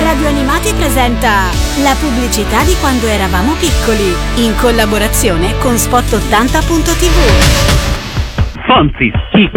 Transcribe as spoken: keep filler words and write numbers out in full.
Radio Animati presenta la pubblicità di quando eravamo piccoli, in collaborazione con Spot ottanta punto tivù. Fonzis, i